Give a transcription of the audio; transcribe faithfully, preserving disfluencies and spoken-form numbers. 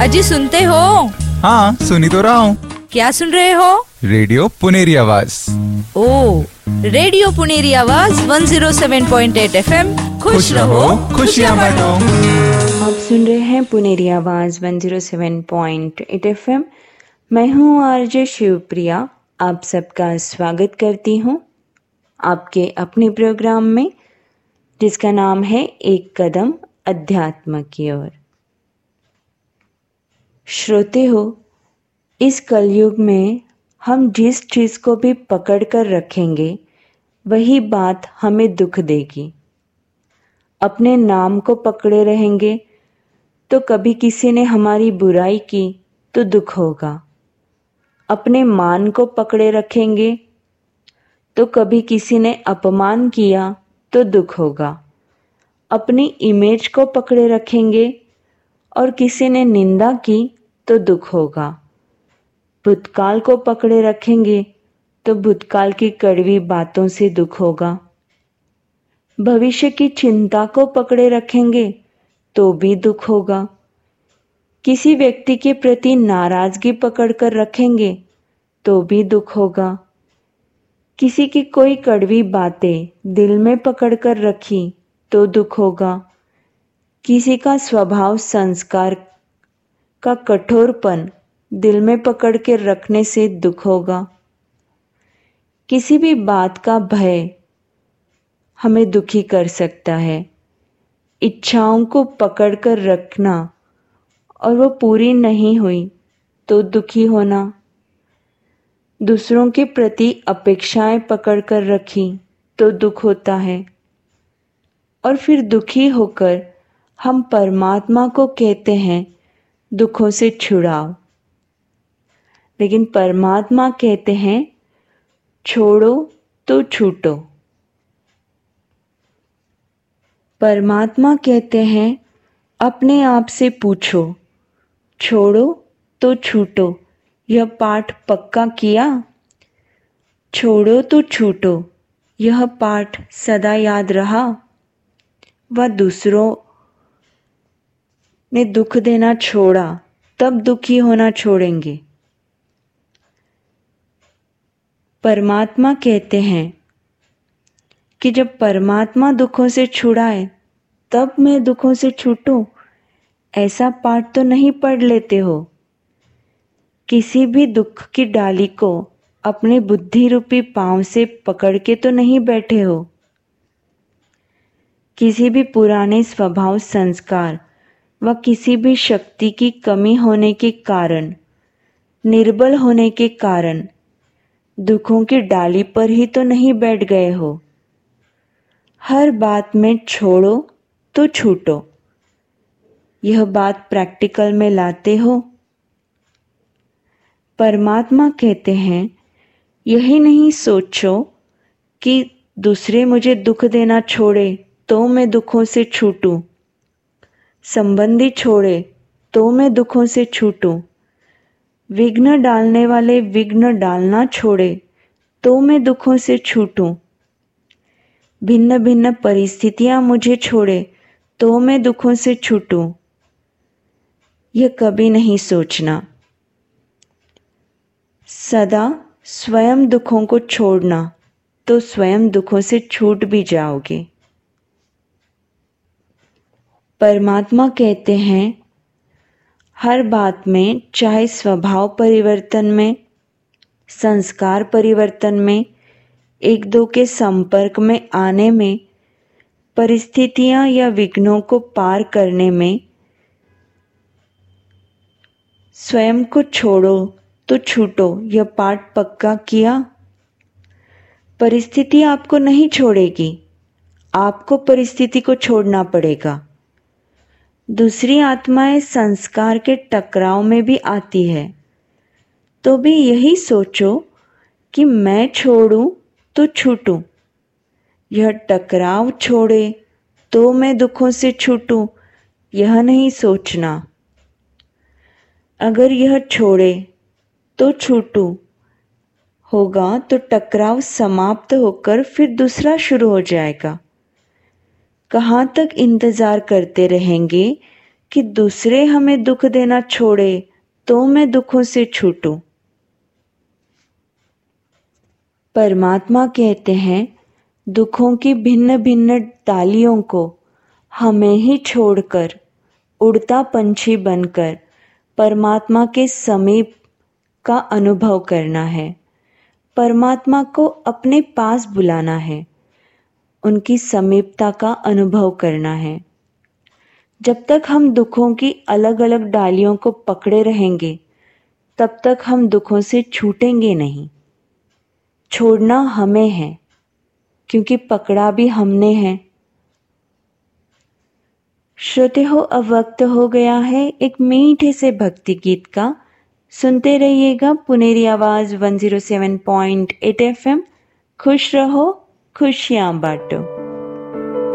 अजी सुनते हो? हाँ सुनी तो रहा हूँ। क्या सुन रहे हो? रेडियो पुनेरी आवाज। ओ, रेडियो पुनेरी आवाज एक सौ सात पॉइंट आठ एफएम। खुश रहो, खुशियाँ बांटो। आप सुन रहे हैं पुनेरी आवाज एक सौ सात पॉइंट आठ एफएम। मैं हूँ आरजे शिवप्रिया। आप सबका स्वागत करती हूँ आपके अपने प्रोग्राम में, जिसका नाम है एक कदम अध्यात्म की ओर। श्रोते हो, इस कलयुग में हम जिस चीज़ को भी पकड़ कर रखेंगे वही बात हमें दुख देगी। अपने नाम को पकड़े रहेंगे तो कभी किसी ने हमारी बुराई की तो दुख होगा। अपने मान को पकड़े रखेंगे तो कभी किसी ने अपमान किया तो दुख होगा। अपनी इमेज को पकड़े रखेंगे और किसी ने निंदा की तो दुख होगा। भूतकाल को पकड़े रखेंगे तो भूतकाल की कड़वी बातों से दुख होगा। भविष्य की चिंता को पकड़े रखेंगे तो भी दुख होगा। किसी व्यक्ति के प्रति नाराजगी पकड़ कर रखेंगे तो भी दुख होगा। किसी की कोई कड़वी बातें दिल में पकड़ कर रखी तो दुख होगा। किसी का स्वभाव संस्कार का कठोरपन दिल में पकड़ के रखने से दुख होगा। किसी भी बात का भय हमें दुखी कर सकता है। इच्छाओं को पकड़ कर रखना और वो पूरी नहीं हुई तो दुखी होना। दूसरों के प्रति अपेक्षाएं पकड़ कर रखी तो दुख होता है। और फिर दुखी होकर हम परमात्मा को कहते हैं दुखों से छुड़ाओ, लेकिन परमात्मा कहते हैं छोड़ो तो छूटो। परमात्मा कहते हैं अपने आप से पूछो, छोड़ो तो छूटो, यह पाठ पक्का किया? छोड़ो तो छूटो, यह पाठ सदा याद रहा? वह दूसरों ने दुख देना छोड़ा तब दुखी होना छोड़ेंगे। परमात्मा कहते हैं कि जब परमात्मा दुखों से छुड़ाए तब मैं दुखों से छूटूं। ऐसा पाठ तो नहीं पढ़ लेते हो। किसी भी दुख की डाली को अपने बुद्धि रूपी पांव से पकड़ के तो नहीं बैठे हो। किसी भी पुराने स्वभाव संस्कार व किसी भी शक्ति की कमी होने के कारण, निर्बल होने के कारण दुखों की डाली पर ही तो नहीं बैठ गए हो। हर बात में छोड़ो तो छूटो, यह बात प्रैक्टिकल में लाते हो। परमात्मा कहते हैं यही नहीं सोचो कि दूसरे मुझे दुख देना छोड़े तो मैं दुखों से छूटूं, संबंधी छोड़े तो मैं दुखों से छूटूं, विघ्न डालने वाले विघ्न डालना छोड़े तो मैं दुखों से छूटूं, भिन्न भिन्न परिस्थितियां मुझे छोड़े तो मैं दुखों से छूटूं। यह कभी नहीं सोचना। सदा स्वयं दुखों को छोड़ना तो स्वयं दुखों से छूट भी जाओगे। परमात्मा कहते हैं हर बात में, चाहे स्वभाव परिवर्तन में, संस्कार परिवर्तन में, एक दो के संपर्क में आने में, परिस्थितियां या विघ्नों को पार करने में, स्वयं को छोड़ो तो छूटो, यह पाठ पक्का किया? परिस्थिति आपको नहीं छोड़ेगी, आपको परिस्थिति को छोड़ना पड़ेगा। दूसरी आत्माएं संस्कार के टकराव में भी आती है, तो भी यही सोचो कि मैं छोड़ूं तो छूटूं, यह टकराव छोड़े तो मैं दुखों से छूटूं, यह नहीं सोचना। अगर यह छोड़े तो छूटूं होगा तो टकराव समाप्त होकर फिर दूसरा शुरू हो जाएगा। कहाँ तक इंतजार करते रहेंगे कि दूसरे हमें दुख देना छोड़े तो मैं दुखों से छूटूं। परमात्मा कहते हैं, दुखों की भिन्न भिन्न डालियों को हमें ही छोड़कर उड़ता पंछी बनकर परमात्मा के समीप का अनुभव करना है। परमात्मा को अपने पास बुलाना है, उनकी समीपता का अनुभव करना है। जब तक हम दुखों की अलग अलग डालियों को पकड़े रहेंगे, तब तक हम दुखों से छूटेंगे नहीं। छोड़ना हमें है, क्योंकि पकड़ा भी हमने है। श्रोते हो, अब वक्त हो गया है एक मीठे से भक्ति गीत का। सुनते रहिएगा पुनेरी आवाज एक सौ सात पॉइंट आठ एफ एम। खुश रहो, खुशियां बांटो।